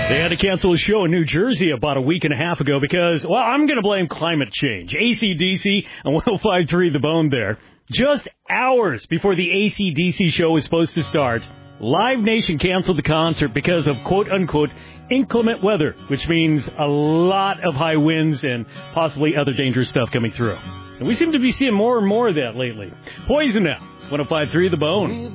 They had to cancel a show in New Jersey about a week and a half ago because, well, I'm going to blame climate change. AC/DC and 105.3 The Bone there. Just hours before the AC/DC show was supposed to start, Live Nation canceled the concert because of quote-unquote inclement weather, which means a lot of high winds and possibly other dangerous stuff coming through. And we seem to be seeing more and more of that lately. Poison now. 105.3 The Bone.